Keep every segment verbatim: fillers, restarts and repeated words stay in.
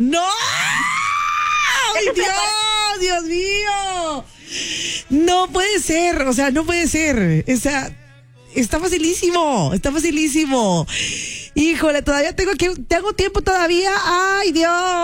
¡No! ¡Ay, Dios! ¡Dios mío! No puede ser, o sea, no puede ser. O sea, está facilísimo, está facilísimo. Híjole, todavía tengo que, tengo tiempo todavía. ¡Ay,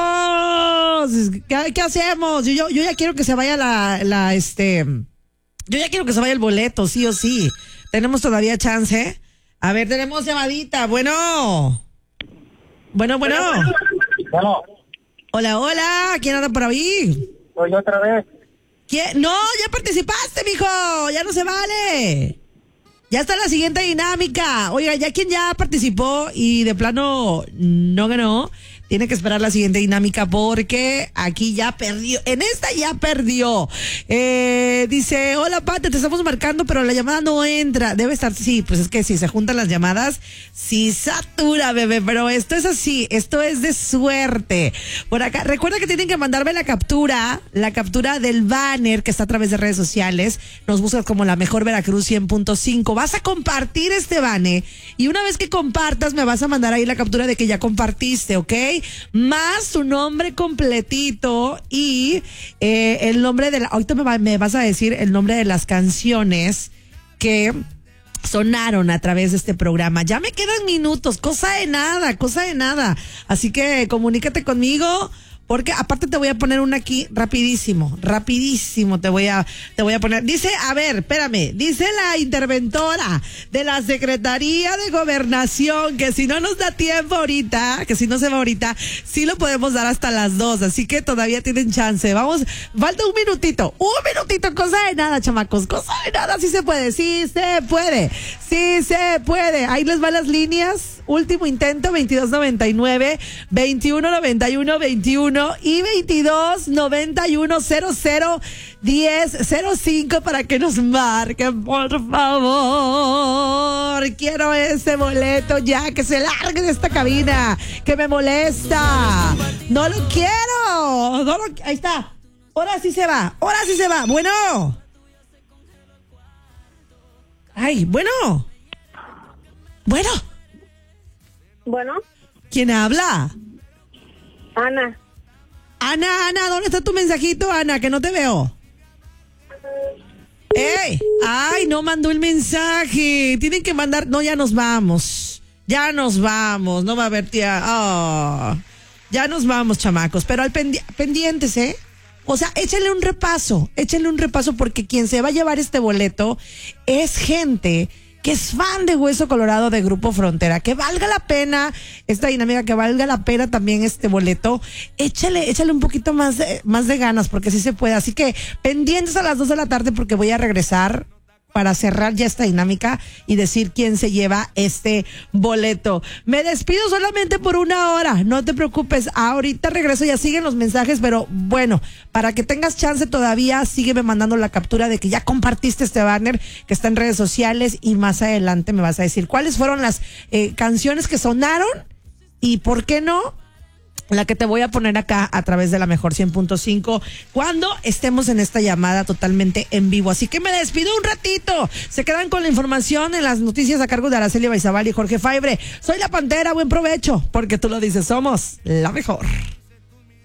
Dios! ¿Qué, qué hacemos? Yo, yo, yo ya quiero que se vaya la, la, este... Yo ya quiero que se vaya el boleto, sí o sí. Tenemos todavía chance. A ver, tenemos llamadita. Bueno. Bueno, bueno. Bueno. Hola, hola. ¿Quién anda por ahí? Soy otra vez. ¿Quién? No, ya participaste, mijo. Ya no se vale. Ya está la siguiente dinámica. Oiga, ya quien ya participó y de plano no ganó, tiene que esperar la siguiente dinámica porque aquí ya perdió. En esta ya perdió. Eh, dice, hola, Pate, te estamos marcando, pero la llamada no entra. Debe estar, sí, pues es que si se juntan las llamadas, sí satura, bebé, pero esto es así, esto es de suerte. Por acá, recuerda que tienen que mandarme la captura, la captura del banner que está a través de redes sociales. Nos buscas como La Mejor Veracruz cien punto cinco. Vas a compartir este banner y una vez que compartas me vas a mandar ahí la captura de que ya compartiste, ¿ok? Más tu nombre completito y eh, el nombre de la... Ahorita me, va, me vas a decir el nombre de las canciones que sonaron a través de este programa. Ya me quedan minutos, cosa de nada, cosa de nada. Así que comunícate conmigo. Porque aparte te voy a poner una aquí rapidísimo, rapidísimo te voy a, te voy a poner. Dice, a ver, espérame, dice la interventora de la Secretaría de Gobernación que si no nos da tiempo ahorita, que si no se va ahorita, sí lo podemos dar hasta las dos, así que todavía tienen chance. Vamos, falta un minutito, un minutito, cosa de nada, chamacos, cosa de nada, sí se puede, sí se puede, sí se puede. Ahí les van las líneas. Último intento, veintidós noventa y nueve, veintiuno noventa y uno, veintiuno y veintidós noventa y uno, cero cero, diez, cero cinco para que nos marquen, por favor. Quiero ese boleto ya, que se largue de esta cabina, que me molesta. No lo quiero. No lo, ahí está. Ahora sí se va, ahora sí se va. Bueno. Ay, bueno. Bueno. Bueno. ¿Quién habla? Ana. Ana, Ana, ¿dónde está tu mensajito, Ana? Que no te veo. ¡Ey! ¡Ay, no mandó el mensaje! Tienen que mandar... No, ya nos vamos. Ya nos vamos. No va a haber tía... Oh. Ya nos vamos, chamacos. Pero al pendi- pendientes, ¿eh? O sea, échenle un repaso. Échenle un repaso porque quien se va a llevar este boleto es gente... que es fan de Hueso Colorado de Grupo Frontera, que valga la pena esta dinámica, que valga la pena también este boleto. Échale, échale un poquito más de, más de ganas, porque sí se puede. Así que pendientes a las dos de la tarde porque voy a regresar para cerrar ya esta dinámica y decir quién se lleva este boleto. Me despido solamente por una hora, no te preocupes, ahorita regreso, ya siguen los mensajes, pero bueno, para que tengas chance todavía, sígueme mandando la captura de que ya compartiste este banner que está en redes sociales y más adelante me vas a decir cuáles fueron las eh, canciones que sonaron y por qué no la que te voy a poner acá a través de La Mejor cien punto cinco cuando estemos en esta llamada totalmente en vivo. Así que me despido un ratito. Se quedan con la información en las noticias a cargo de Araceli Baizabal y Jorge Faibre. Soy La Pantera, buen provecho, porque tú lo dices, somos la mejor.